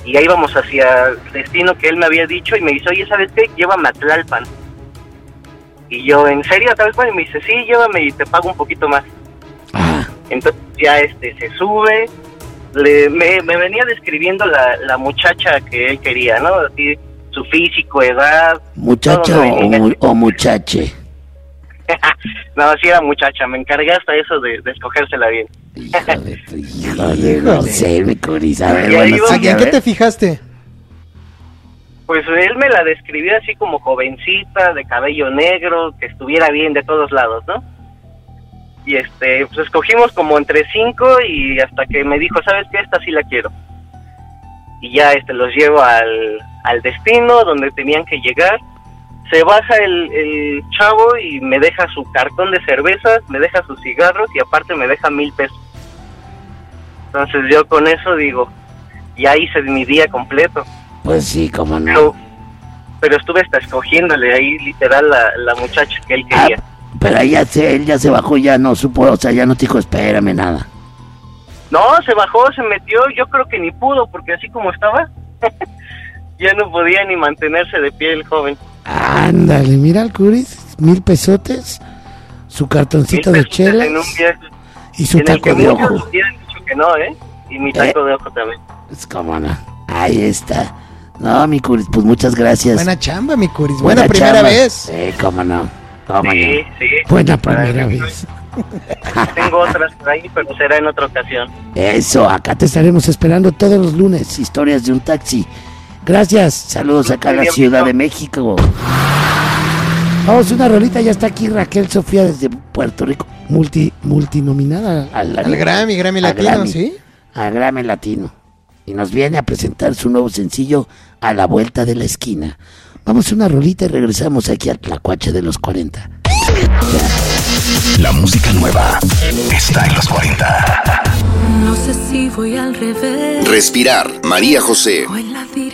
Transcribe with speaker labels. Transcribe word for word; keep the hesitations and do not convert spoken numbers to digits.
Speaker 1: y ahí íbamos hacia el destino que él me había dicho, y me dice, oye, ¿sabes qué? Llévame a Tlalpan. Y yo, ¿en serio a Tlalpan? Y me dice, sí, llévame y te pago un poquito más.
Speaker 2: Ah.
Speaker 1: Entonces ya este se sube, le, me, me venía describiendo la, la muchacha que él quería, ¿no? Así, su físico, edad.
Speaker 2: ¿Muchacha o, mu- o muchache?
Speaker 1: No, sí era muchacha, me encargué hasta eso de, de escogérsela bien.
Speaker 2: Híjole, híjole, no sé, mi Curis. A ver,
Speaker 1: Y ahí
Speaker 2: bueno,
Speaker 1: vamos.
Speaker 2: sí,
Speaker 3: ¿En
Speaker 2: a
Speaker 3: qué
Speaker 2: ver.
Speaker 3: te fijaste?
Speaker 1: Pues él me la describió así como jovencita, de cabello negro, que estuviera bien de todos lados, ¿no? Y este, pues escogimos como entre cinco, y hasta que me dijo, ¿sabes qué? Esta sí la quiero. Y ya este los llevo al, al destino donde tenían que llegar. Se baja el, el chavo y me deja su cartón de cervezas, me deja sus cigarros y aparte me deja mil pesos. Entonces yo con eso digo, ya hice mi día completo.
Speaker 2: Pues sí, cómo no.
Speaker 1: Pero, pero estuve hasta escogiéndole ahí literal la, la muchacha que él quería.
Speaker 2: Ah, pero ahí ya se, él ya se bajó, ya no supo, o sea, ya no te dijo, espérame, nada.
Speaker 1: No, se bajó, se metió, yo creo que ni pudo, porque así como estaba, ya no podía ni mantenerse de pie el joven.
Speaker 2: Ándale, mira al Curis, mil pesotes, su cartoncito
Speaker 1: Mil
Speaker 2: de
Speaker 1: pesos
Speaker 2: chelas
Speaker 1: en un viaje
Speaker 2: y su
Speaker 1: en el que
Speaker 2: taco de
Speaker 1: muchos
Speaker 2: ojo.
Speaker 1: hubieran dicho que no, ¿eh? Y mi taco de ojo también.
Speaker 2: Pues cómo no, ahí está. No, mi Curis, pues muchas gracias.
Speaker 3: Buena chamba, mi Curis. Buena,
Speaker 2: Buena
Speaker 3: primera
Speaker 2: chamba.
Speaker 3: vez.
Speaker 2: Sí, cómo no, cómo
Speaker 1: Sí,
Speaker 2: no.
Speaker 1: sí.
Speaker 2: Buena
Speaker 1: Para
Speaker 2: primera
Speaker 1: mí,
Speaker 2: vez.
Speaker 1: Tengo otras por ahí, pero será en otra ocasión.
Speaker 2: Eso, acá te estaremos esperando todos los lunes, historias de un taxi. Gracias, saludos acá a la Ciudad de México. Vamos, una rolita, ya está aquí Raquel Sofía desde Puerto Rico, multi, multinominada al,
Speaker 3: Al Grammy, Grammy
Speaker 2: al
Speaker 3: Latino,
Speaker 2: Grammy,
Speaker 3: ¿sí?
Speaker 2: al Grammy Latino. Y nos viene a presentar su nuevo sencillo A la Vuelta de la Esquina. Vamos a una rolita y regresamos aquí a Tlacuache de los cuarenta.
Speaker 4: La música nueva está en los cuarenta.
Speaker 5: No sé si voy al revés
Speaker 6: Respirar, María José.
Speaker 5: o en la dirección.